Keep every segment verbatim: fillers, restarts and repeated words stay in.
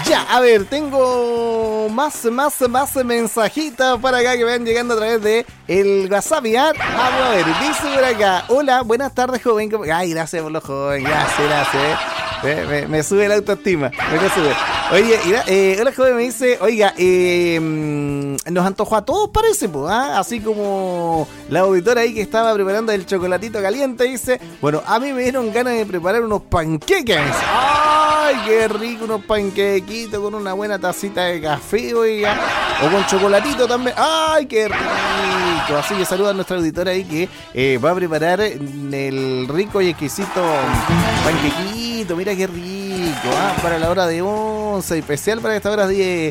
Ya, a ver, tengo más, más, más mensajitos para acá que van llegando a través de el WhatsApp. ¿Ya? Vamos a ver, dice por acá. Hola, buenas tardes, joven. Ay, gracias por lo joven, gracias, gracias. Me, me, me sube la autoestima, me lo sube. Oye, mira, eh, hola joven, me dice, oiga, eh, nos antojó a todos parece, pues, ¿eh? Así como la auditora ahí que estaba preparando el chocolatito caliente, dice, bueno, a mí me dieron ganas de preparar unos panqueques. ¡Ay, qué rico! Unos panquequitos con una buena tacita de café, oiga, o con chocolatito también. ¡Ay, qué rico! Así que saluda a nuestra auditora ahí que eh, va a preparar el rico y exquisito panquequito. Mira qué rico, ¿ah? Para la hora de once, especial para estas horas de,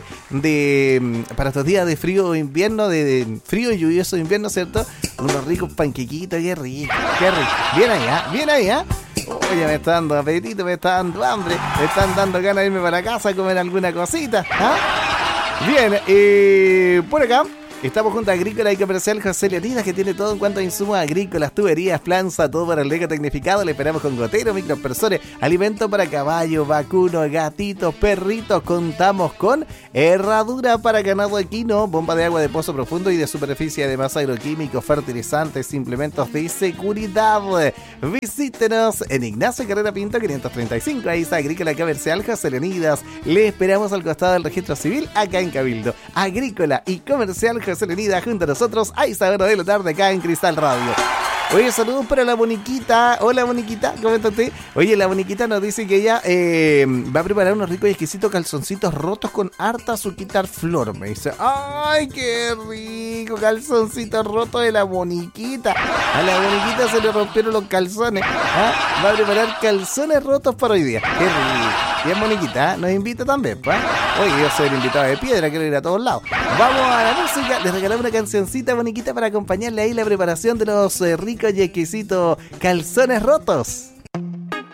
de para estos días de frío de invierno, de, de frío y lluvioso de invierno, ¿cierto? Unos ricos panquequitos, qué rico, qué rico. Bien ahí, ¿ah? Bien ahí, ¿ah? Oye, me está dando apetito, me está dando hambre, me están dando ganas de irme para casa a comer alguna cosita, ¿ah? Bien, eh, por acá estamos junto a Agrícola y Comercial José Leonidas, que tiene todo en cuanto a insumos agrícolas, tuberías, planza, todo para el riego tecnificado. Le esperamos con goteros, microaspersores, alimentos para caballos, vacunos, gatitos, perritos. Contamos con herradura para ganado equino, bomba de agua de pozo profundo y de superficie, además agroquímicos, fertilizantes, implementos de seguridad. Visítenos en Ignacio Carrera Pinto quinientos treinta y cinco, ahí está Agrícola y Comercial José Leonidas. Le esperamos al costado del registro civil, acá en Cabildo. Agrícola y Comercial José Leonidas junto a nosotros a esa hora de la tarde acá en Cristal Radio. Oye, saludos para la Boniquita. Hola, Boniquita, ¿cómo está usted? Oye, la Boniquita nos dice que ella eh, va a preparar unos ricos y exquisitos calzoncitos rotos con harta azuquita flor. Me dice, ¡ay, qué rico! Calzoncitos rotos de la Boniquita. A la Boniquita se le rompieron los calzones. ¿Ah? Va a preparar calzones rotos para hoy día. ¡Qué rico! Bien, Boniquita, ¿eh? Nos invita también, pues. Oye, yo soy el invitado de piedra, quiero ir a todos lados. Vamos a la música. Les regalamos una cancioncita, Boniquita, para acompañarle ahí la preparación de los eh, ricos y exquisitos calzones rotos.